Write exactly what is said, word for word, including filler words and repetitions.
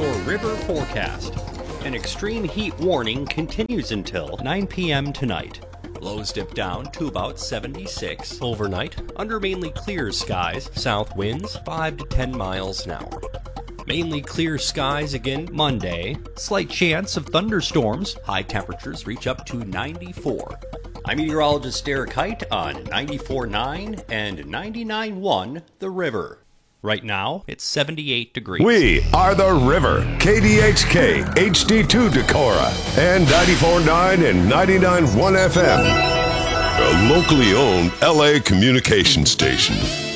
your river forecast. An extreme heat warning continues until nine p.m. tonight. Lows dip down to about seventy-six overnight under mainly clear skies, south winds five to ten miles an hour. Mainly clear skies again Monday. Slight chance of thunderstorms. High temperatures reach up to ninety-four. I'm meteorologist Derek Height on ninety-four point nine and ninety-nine point one The River. Right now, it's seventy-eight degrees. We are The River, K D H K, H D two Decorah, and ninety-four point nine and ninety-nine point one F M. A locally owned L A communication station.